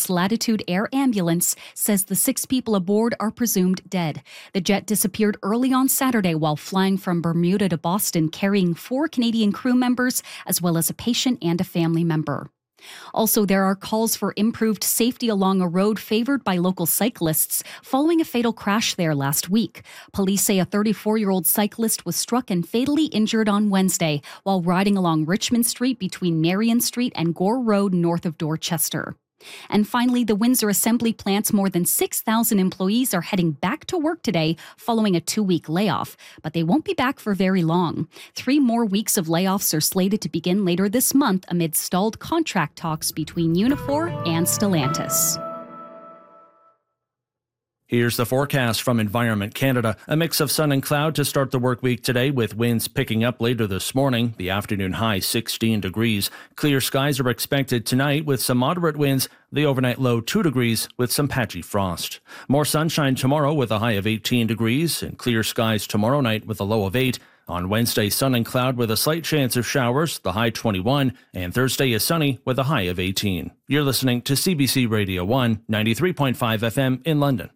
Southwest's Latitude Air Ambulance says the 6 people aboard are presumed dead. The jet disappeared early on Saturday while flying from Bermuda to Boston, carrying 4 Canadian crew members as well as a patient and a family member. Also, there are calls for improved safety along a road favored by local cyclists following a fatal crash there last week. Police say a 34-year-old cyclist was struck and fatally injured on Wednesday while riding along Richmond Street between Marion Street and Gore Road north of Dorchester. And finally, the Windsor Assembly Plant's more than 6,000 employees are heading back to work today following a 2-week layoff. But they won't be back for very long. 3 more weeks of layoffs are slated to begin later this month amid stalled contract talks between Unifor and Stellantis. Here's the forecast from Environment Canada. A mix of sun and cloud to start the work week today, with winds picking up later this morning. The afternoon high 16 degrees. Clear skies are expected tonight with some moderate winds. The overnight low 2 degrees with some patchy frost. More sunshine tomorrow with a high of 18 degrees and clear skies tomorrow night with a low of 8. On Wednesday, sun and cloud with a slight chance of showers, the high 21, and Thursday is sunny with a high of 18. You're listening to CBC Radio 1, 93.5 FM in London.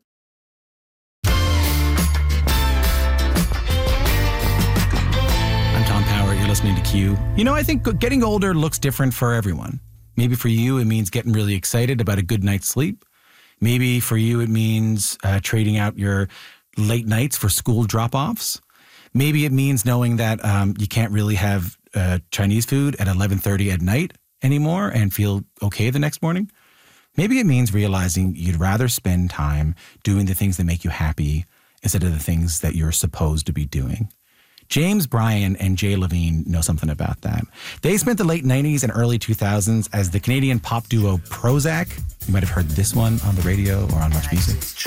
Listening to Q. You know, I think getting older looks different for everyone. Maybe for you, it means getting really excited about a good night's sleep. Maybe for you, it means trading out your late nights for school drop-offs. Maybe it means knowing that you can't really have Chinese food at 11:30 at night anymore and feel okay the next morning. Maybe it means realizing you'd rather spend time doing the things that make you happy instead of the things that you're supposed to be doing. James Bryan and Jay Levine know something about that. They spent the late 90s and early 2000s as the Canadian pop duo Prozac. You might have heard this one on the radio or on Much Music.